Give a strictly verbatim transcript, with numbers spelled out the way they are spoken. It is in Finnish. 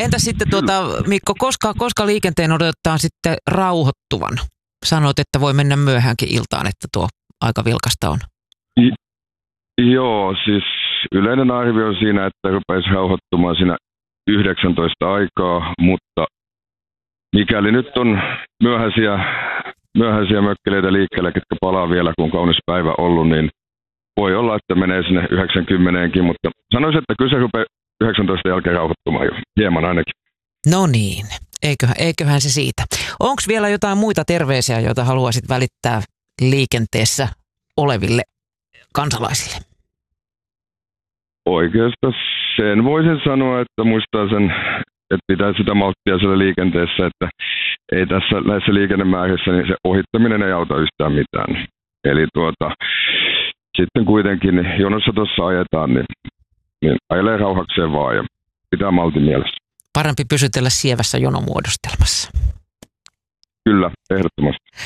Entä sitten tuota, Mikko, koska, koska liikenteen odotetaan sitten rauhoittuvan? Sanoit, että voi mennä myöhäänkin iltaan, että tuo aika vilkasta on. I, joo, siis yleinen arvio on siinä, että rupeisi rauhoittumaan siinä yhdeksäntoista aikaa, mutta mikäli nyt on myöhäisiä, myöhäisiä mökkeleitä liikkeellä, ketkä palaa vielä, kun on kaunis päivä ollut, niin voi olla, että menee sinne yhdeksänkymmenteenkin, mutta sanoisin, että kyllä se rupeaa yhdeksäntoista jälkeen rauhoittumaan jo, hieman ainakin. No niin, eiköhän, eiköhän se siitä. Onko vielä jotain muita terveisiä, joita haluaisit välittää liikenteessä oleville kansalaisille? Oikeastaan sen voisin sanoa, että muistaa sen, että pitää sitä malttia siellä liikenteessä, että ei tässä näissä liikennemäärissä, niin se ohittaminen ei auta yhtään mitään. Eli tuota, sitten kuitenkin jonossa tuossa ajetaan, niin, niin ajelee rauhakseen vaan ja pitää maltin mielessä. Parempi pysytellä sievässä jonomuodostelmassa. Kyllä, ehdottomasti.